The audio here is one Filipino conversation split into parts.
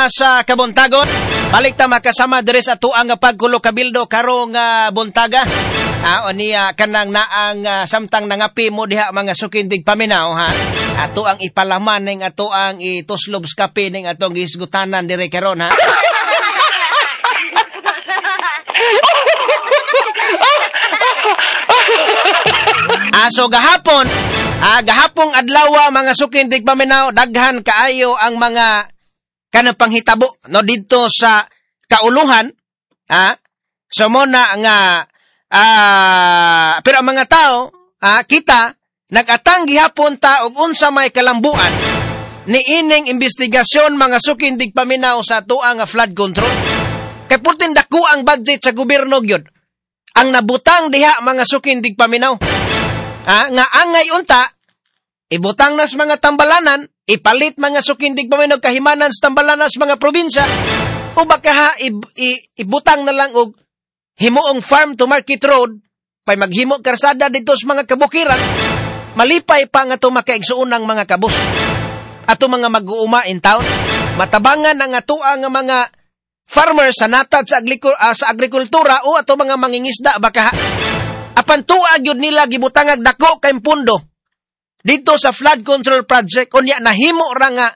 sa kabuntagon. Balik ta makasama diri sa tuang pagkulo kabildo karong buntaga. O niya kanang naang samtang nangapi mo diha mga sukindig paminaw ha. Ato ang ipalaman ning ato ang ituslob sa kape ning atong gisgutanan diri karon ha. So gahapong adlaw mga sukindig paminaw, daghan kaayo ang mga kanang panghitabo no didto sa kauluhan so mo na nga pero ang mga tao kita nagatang gihapon ta og unsa may kalambuan ni ining investigasyon mga sukindig paminaw sa tuang flood control. Kay pultin dako ang budget sa gobyerno gyud ang nabutang diha mga sukindig paminaw. Nga angay unta, ibutang nas mga tambalanan, ipalit mga sukindig paminaw kahimanan sa tambalanan sa mga probinsya, o baka ibutang na lang og himuong farm to market road, pay maghimo karsada dito sa mga kabukiran, malipay pa nga ito makaigsuunang mga kabus. Ato mga mag-uuma in town, matabangan ang atuang mga farmers sa natad sa agrikultura o ato mga mangingisda baka apan tuag yun nila gibutangag dako kay pundo dito sa flood control project unya nahimo ra nga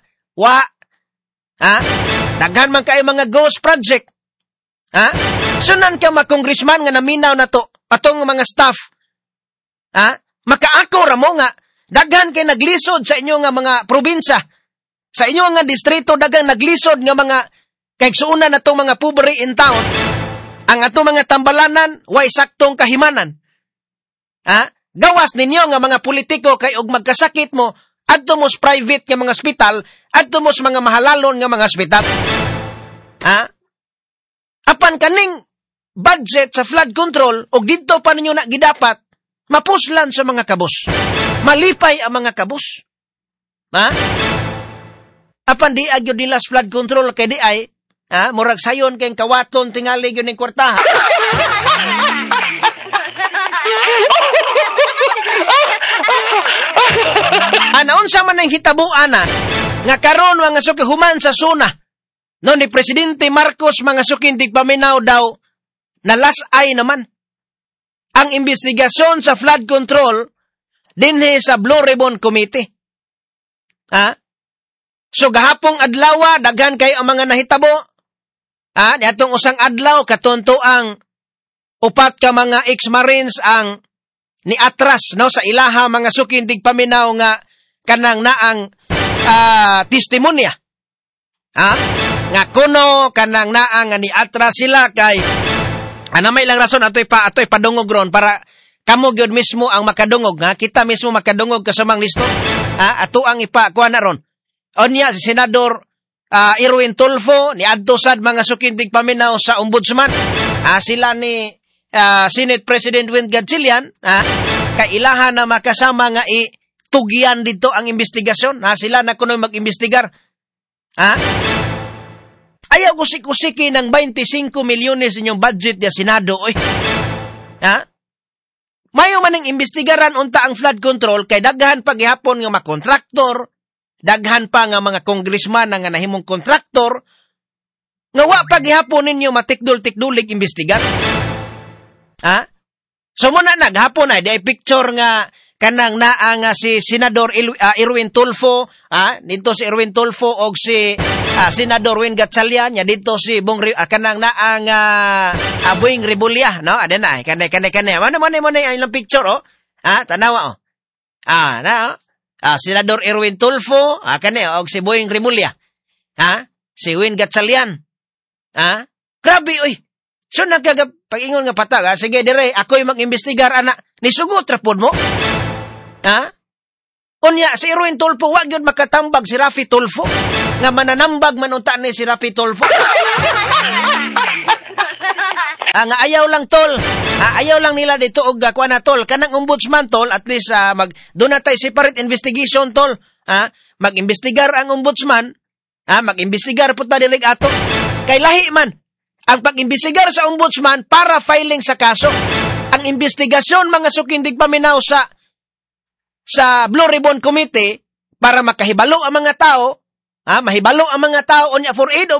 daghan man kay mga ghost project sunan ka congressman nga naminaw na to atong mga staff makaako ra mo nga daghan kay naglisod sa inyo nga mga probinsya sa inyo nga distrito daghan naglisod nga mga kaigsuunan natong mga pobre in town ang atong mga tambalanan way saktong kahimanan. Gawas ninyo nga mga politiko kay og magkasakit mo adto mo sa private nga mga ospital, adto mo sa mga mahalalon nga mga ospital. Apan kaning budget sa flood control og didto pa ninyo na gidapat mapuslan sa mga kabus. Malipay ang mga kabus. Apan di agyo nila sa flood control kay di ay murag sayon kay kawaton tingali gyud ning kwarta. Naunsa man ang hitabuan nga karon mga sukihuman sa suna no ni Presidente Marcos mga sukindig paminaw daw nalasay naman ang investigasyon sa flood control dinhi sa Blue Ribbon Committee. So gahapong adlaw daghan kay ang mga nahitabo niadtong usang adlaw katonto ang upat ka mga ex-marines ang niatras no sa ilaha mga sukindig paminaw nga kanang naang testimonya. Nga kuno kanang naang nga niatras sila kay may lang rason atoy padungog ron para kamo gyud mismo ang makadungog kita mismo makadungog kasamang listo. Ato ang kuha na ron. Onya si Senador Erwin Tulfo niadto sad mga sukindig paminaw sa ombudsman. Sila ni Senate President Win Gatchalian kay ilaha na makasama nga tugyan dito ang investigasyon. Sila na kuno mag-imbestigar. Ayaw kusik-kusiki ng 25 milyones inyong budget ya Senado. Mayo man ang imbestigaran unta ang flood control kay daghan pa gihapon nga makontraktor, daghan pa nga mga congressman nga nahimong kontraktor, nga wa pa gihapon ninyo matikdul-tikdulig imbestigar. So muna naghapon di ay picture nga kanang naang si Senador Erwin Tulfo, dito si Erwin Tulfo og si Senador Win Gatchalian, ya dito si kanang naang Boying Rebulya, no? Adena kanay. Mano ang ilang picture tanawa Senador Erwin Tulfo, kanay og si Boying Rebulya. Si Win Gatchalian. Grabe oy. So pag-ingon nga patag, sige dire, ako'y mag-imbestigar anak. Nisugot ra pod mo. Unya si Erwin Tulfo wa gyud makatambag si Rafi Tulfo nga mananambag man unta ni si Rafi Tulfo. Nga ayaw lang tol. Ayaw lang nila dito og kuha na tol. Kanang ombudsman tol at least doon na tayo separate investigation tol. Mag-imbestigar ang ombudsman. Mag-imbestigar po ta dilig ato. Kay lahi man ang pag-imbestigar sa ombudsman para filing sa kaso. Ang investigasyon mga sukindig paminaw sa Blue Ribbon Committee para makahibalo ang mga tao, mahibalo ang mga tao unya for aid of